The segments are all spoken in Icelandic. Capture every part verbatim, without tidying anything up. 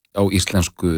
á íslensku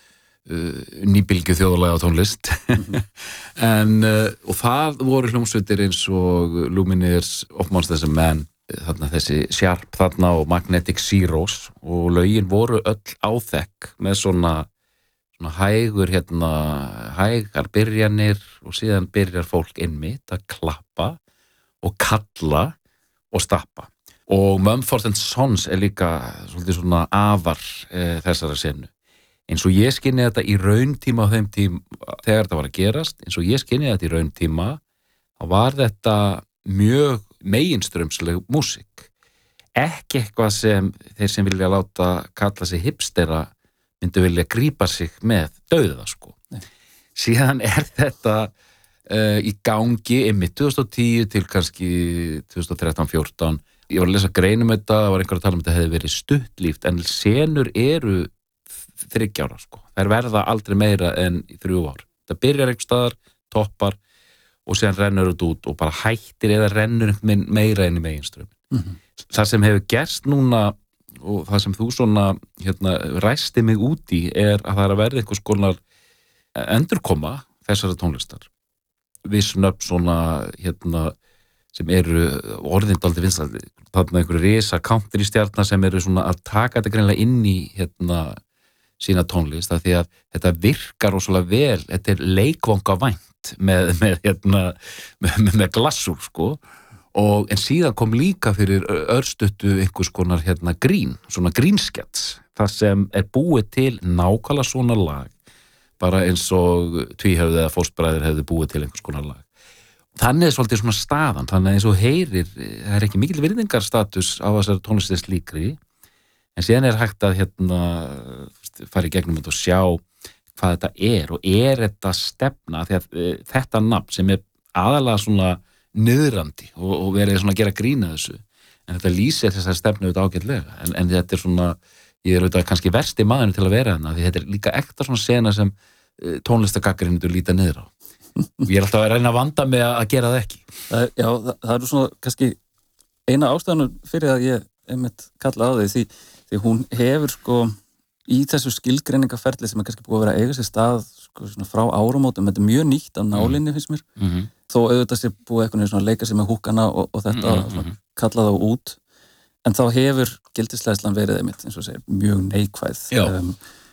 uh, nýbylgju þjóðlega tónlist mm-hmm. en uh, og það voru hljómsveitir eins og Lumineers, Of Monsters and Men þarna þessi Sharp þarna og Magnetic Zeros og lögin voru öll áþekk með svona, svona hægur hérna, hægar byrjanir og síðan byrjar fólk innmitt að klappa og kalla og stappa og Mumford and Sons er líka svolítið svona afar e, þessara senu eins og ég skynni þetta í rauntíma á þeim tím þegar þetta var að gerast eins og ég skynni þetta í rauntíma þá var þetta mjög meginströmsleg músík ekki eitthvað sem þeir sem vilja láta kalla sig hipstera myndu vilja grípa sig með dauða sko Nei. Síðan er þetta uh, í gangi einmitt tvö þúsund og tíu til kannski tvö þúsund og þrettán fjórtán ég var að lesa greinum þetta, það var einhver að tala um þetta hefði verið stuttlíft en senur eru þriggjára sko þær verða aldrei meira en í þrjú ár það byrjar einhver staðar, toppar og síðan rennur þetta út og bara hættir eða rennur meira enn í meginströmm. Mm-hmm. Það sem hefur gerst núna og það sem þú svona hérna, ræsti mig út í er að það er að verða einhvers konar endurkoma þessara tónlistar. Viss nöfn svona hérna, sem eru orðindaldi vinsældi, þarna einhverju risa country stjarnar sem eru svona að taka þetta greinlega inn í hérna, sína tónlist af því að þetta virkar rosalega vel, þetta er leikvangavænt með, með, hérna, með, með glassúr sko og en síðan kom líka fyrir örstuttu einhvers konar hérna grín, svona grínskets það sem er búið til nákvæmlega svona lag bara eins og Tvíhöfði eða Fóstbræður hefði búið til einhvers konar lag þannig er svolítið svona staðan þannig að eins og heyrir, það er ekki mikil virðingarstatus á þessari tónlistins líkri en síðan er hægt að hérna fara í gegnum þetta og sjá hvað þetta er og er þetta stefna því að e, þetta nafn sem er aðalega svona niðrandi og, og verið svona að gera grína þessu en þetta lýsir þessar stefnu auðvitað ágætlega en, en þetta er svona, ég er auðvitað kannski versti maðurinn til að vera þarna því þetta er líka ekta svona sena sem e, tónlistagaggrindur líta niður á og ég er alltaf að reyna að vanda með að gera það ekki það, Já, það, það eru svona kannski eina ástæðan fyrir að ég einmitt kalla á því því, því hún hefur sko í þessu skilgreiningaferli sem er kannski búið að vera að eiga sér stað sko, svona frá áramótum, þetta er mjög nýtt af nálinni finnst mér, mm-hmm. þó auðvitað sér búið eitthvað svona að leika sér með húkana og, og þetta mm-hmm. kalla þá út en þá hefur gildisleðslan verið einmitt eins og segir, mjög neikvæð um,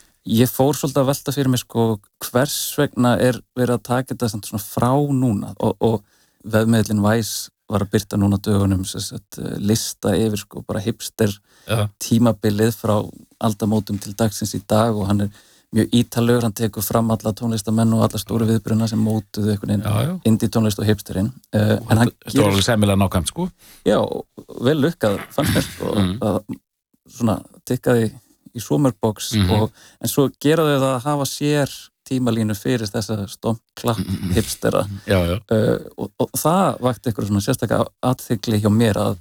ég fór svolítið að velta fyrir mig sko hvers vegna er verið að taka þetta svona frá núna og, og vefmiðlinn Vice var að byrta núna dögunum sagt, lista yfir sko bara hipster ja. Tímabilið frá aldamótum til dagsins í dag og hann er mjög ítallegur, hann tekur fram alla tónlistamenn og alla stóru viðbruna sem mótuðu einhvern veginn indie tónlist og hipsterinn uh, en hann gerir... Það var alveg sæmilega nákvæmt sko? Já, vel lukkað fannst mér sko mm. að svona tikkaði í Summerbox mm-hmm. og en svo gera þau það að hafa sér tímalínu fyrir þessa stomp-klapp hipstera já, já. Uh, og, og það vakti eitthvað svona sérstaklega athygli hjá mér að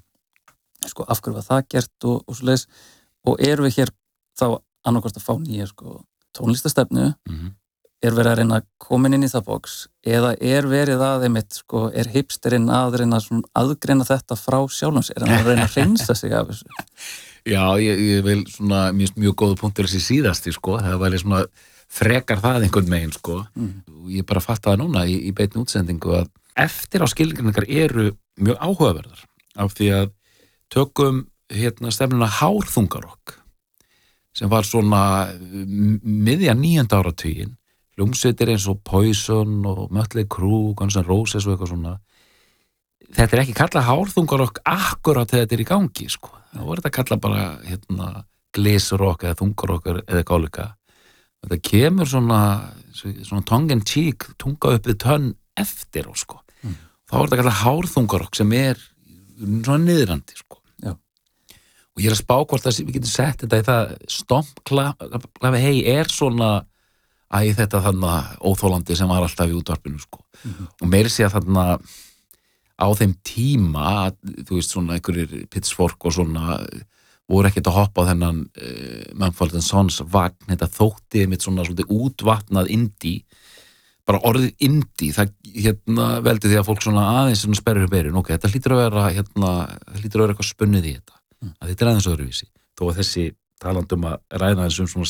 sko af hverju var það gert og, og svoleiðis og erum við hér þá annarkvæmst að fá nýja sko tónlistastefnu mm-hmm. er verið að reyna að koma inn í það box eða er verið að einmitt sko er hipsterinn að reyna svona aðgreina þetta frá sjálfum sér en að reyna að reynsa sig af þessu Já, ég, ég vil svona mjög, mjög góða punktur þessi síðasti sko það væri svona frekar það einhvern megin sko mm. og ég bara fatt það núna í, í beinni útsendingu að eftir á skilgreiningar eru mjög áhugaverðar af því að tökum hérna stefnuna hárþungarokk sem var svona miðja níunda áratuginn hljómsveitir eins og Poison og Mötley Crüe, Guns N' Roses og eitthvað svona þetta er ekki kallað hárþungarokk akkurat þegar þetta er í gangi sko þá voru þetta kallað bara hérna glisrokk eða þungarokk eða gálika þetta kemur svona, svona tongue in cheek, tunga upp við tönn eftir á sko. Mm. Þá er þetta kallað hárþungarokk sem er svona niðrandi sko. Já. Og ég er að spá hvort að við getum sett þetta í það stomp-klafi hei er svona að þetta þarna óþólandi sem var alltaf í útvarpinu sko. Mm-hmm. Og meiri sé að þarna á þeim tíma, þú veist svona einhverjir Pitchfork og svona voru ekkert að hoppa á þennan uh, Mumford and Sons vagn, þetta þótti mitt svona svolítið útvatnað indie, bara orðið indie, það hérna veldi því að fólk svona aðeins svona sperrir upp eyrun, ok, þetta hlýtur að vera hérna, það hlýtur að vera eitthvað spunnið í þetta, mm. að þetta er aðeins öðruvísi, þó að þessi talandum að ræða þessum svona